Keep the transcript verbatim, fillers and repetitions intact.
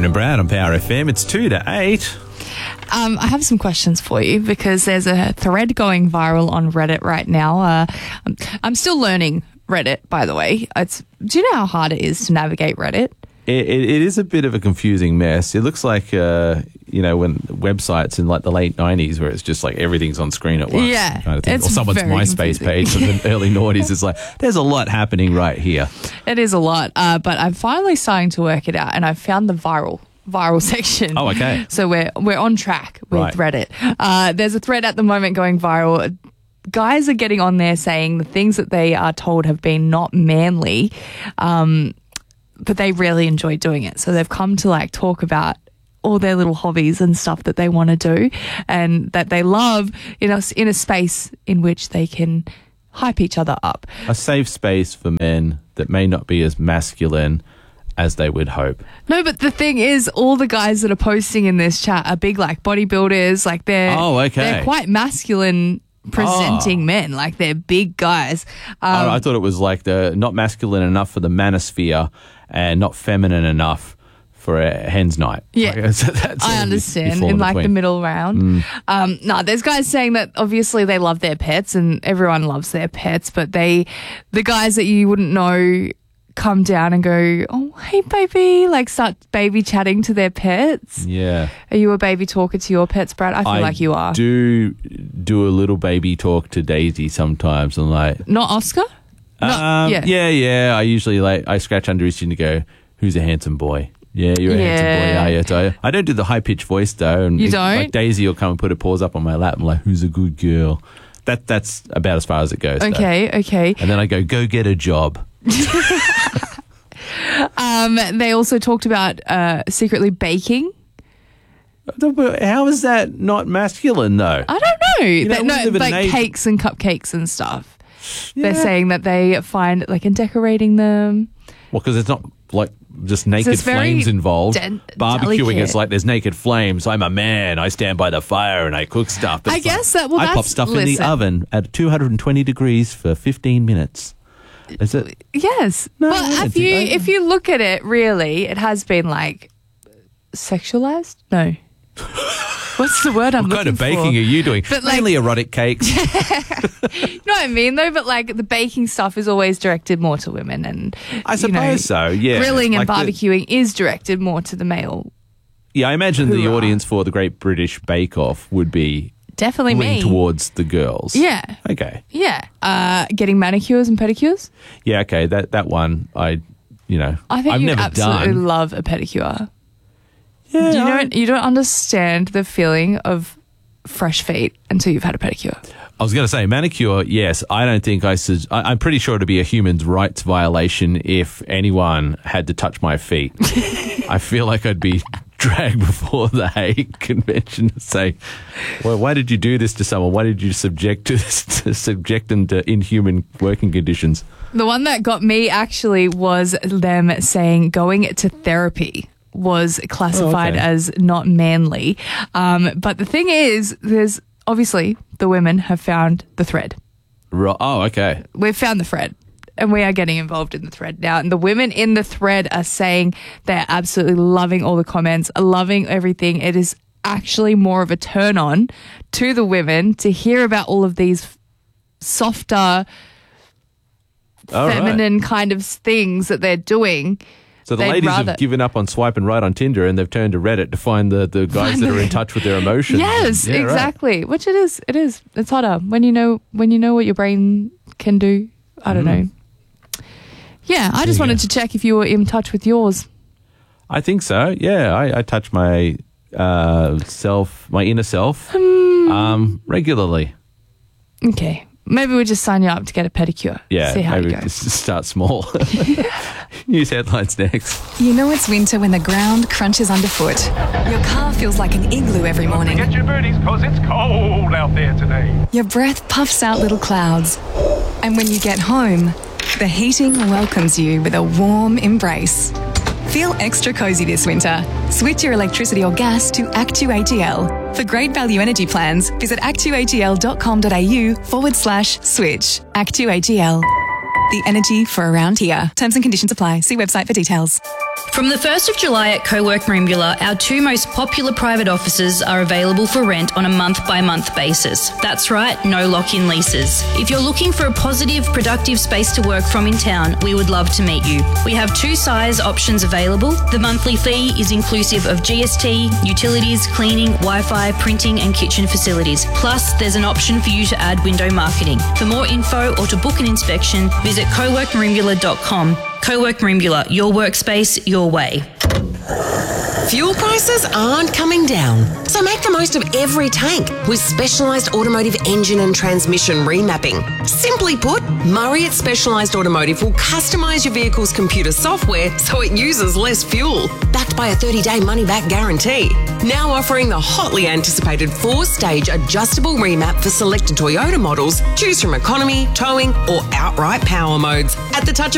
Kieran and Brad on Power F M. It's two to eight. Um, I have some questions for you because there's a thread going viral on Reddit right now. Uh, I'm, I'm still learning Reddit, by the way. It's, do you know how hard it is to navigate Reddit? It, it, it is a bit of a confusing mess. It looks like, uh, you know, when websites in like the late nineties where it's just like everything's on screen at once. Yeah, kind of thing. it's Or someone's very MySpace confusing. page from the early noughties. It's like, there's a lot happening right here. It is a lot, uh, but I'm finally starting to work it out, and I've found the viral viral section. Oh, okay. So we're we're on track with Right. Reddit. Uh, there's a thread at the moment going viral. Guys are getting on there saying the things that they are told have been not manly, um, but they really enjoy doing it. So they've come to like talk about all their little hobbies and stuff that they want to do and that they love in a, in a space in which they can hype each other up. A safe space for men that may not be as masculine as they would hope. No, but the thing is, all the guys that are posting in this chat are big, like bodybuilders. Like they're Oh, okay. they're quite masculine presenting Oh. men. Like they're big guys. Um, I, I thought it was like the not masculine enough for the manosphere and not feminine enough for a hen's night. Yeah, Like, so that's- I you understand. fall In like the between. middle round. Mm. Um, no, there's guys saying that obviously they love their pets and everyone loves their pets, but they, the guys that you wouldn't know, come down and go, oh, hey, baby, like start baby chatting to their pets. Yeah. Are you a baby talker to your pets, Brad? I feel I like you are. do do a little baby talk to Daisy sometimes. And like, Not Oscar? No, um, yeah. yeah, yeah. I usually like I scratch under his chin to go, "Who's a handsome boy?" Yeah, you're a handsome boy, Yeah. are you? So I don't do the high pitched voice though. And You it- don't? Like Daisy will come and put her paws up on my lap and like, "Who's a good girl?" That that's about as far as it goes. though. Okay, okay. And then I go, "Go get a job." Um, they also talked about uh, secretly baking. How is that not masculine though? I don't know. know, They- we no, live in an like age- cakes and cupcakes and stuff. They're Yeah. saying that they find like in decorating them. Well, because it's not like just naked it's very flames involved. de- Barbecuing, delicate. it's like there's naked flames. I'm a man. I stand by the fire and I cook stuff. I It's guess like, that- well, I pop that's- stuff in the listen. oven at two hundred twenty degrees for fifteen minutes. Is it? Yes, No, but I if do- you I- if you look at it, really, it has been like sexualized. No, what's the word I'm What kind looking of baking for? are you doing? But, like- Mainly erotic cakes. You know what I mean, though? But like the baking stuff is always directed more to women, and I you know, suppose so. Yeah, grilling and Like the- barbecuing is directed more to the male. yeah, I imagine the Hoorah. audience for the Great British Bake Off would be Definitely leaning me. towards the girls. Yeah, Okay. yeah. Uh, getting manicures and pedicures. Yeah. Okay. That that one, I, you know, I think I've you never absolutely done. love a pedicure. Yeah, You I- don't you don't understand the feeling of fresh feet until you've had a pedicure. I was going to say manicure. Yes, I don't think I. Su- I I'm pretty sure it'd be a human rights violation if anyone had to touch my feet. I feel like I'd be dragged before the Hague Convention to say, "Well, why did you do this to someone? Why did you subject to, to subject them to inhuman working conditions?" The one that got me actually was them saying going to therapy was classified Oh, okay. as not manly. Um, but the thing is, there's obviously the women have found the thread. Ro- oh, okay. We've found the thread and we are getting involved in the thread now. And the women in the thread are saying they're absolutely loving all the comments, are loving everything. It is actually more of a turn on to the women to hear about all of these softer, All right. feminine kind of things that they're doing. So the They'd ladies rather- have given up on swiping right on Tinder and they've turned to Reddit to find the, the guys Find that the- are in touch with their emotions. Yes, Yeah, right. exactly. Which it is. It is. It's harder when you know when you know what your brain can do. I don't Mm. know. Yeah, I just you wanted go. to check if you were in touch with yours. I think so. Yeah, I, I touch my uh, self, my inner self, Hmm. um, regularly. Okay. Maybe we'll just sign you up to get a pedicure. Yeah, See how maybe it goes. just start small. News headlines next. You know it's winter when the ground crunches underfoot. Your car feels like an igloo every morning. Get your booties, cause it's cold out there today. Your breath puffs out little clouds. And when you get home, the heating welcomes you with a warm embrace. Feel extra cozy this winter. Switch your electricity or gas to ActuATL. For great value energy plans, visit actuatl.com.au forward slash switch. ActuATL. The energy for around here. Terms and conditions apply. See website for details. From the first of July at Cowork Merimbula, our two most popular private offices are available for rent on a month-by-month basis. That's right, no lock-in leases. If you're looking for a positive, productive space to work from in town, we would love to meet you. We have two size options available. The monthly fee is inclusive of G S T, utilities, cleaning, Wi-Fi, printing and kitchen facilities. Plus, there's an option for you to add window marketing. For more info or to book an inspection, visit cowork merimbula dot com. Cowork Merimbula, your workspace, your way. Fuel prices aren't coming down, so make the most of every tank with specialised automotive engine and transmission remapping. Simply put, Murray at Specialised Automotive will customise your vehicle's computer software so it uses less fuel, backed by a thirty-day money-back guarantee. Now offering the hotly anticipated four-stage adjustable remap for selected Toyota models. Choose from economy, towing or outright power modes. At the touch